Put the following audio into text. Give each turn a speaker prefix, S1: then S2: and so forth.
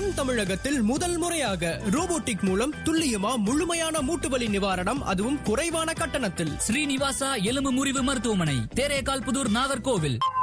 S1: தென் தமிழகத்தில் முதல் முறையாக ரோபோட்டிக் மூலம் துல்லியமா முழுமையான மூட்டுவலி நிவாரணம், அதுவும் குறைவான கட்டணத்தில்.
S2: ஸ்ரீனிவாசா எலும்பு முறிவு மருத்துவமனை, தேரேகால் புதூர், நாகர்கோவில்.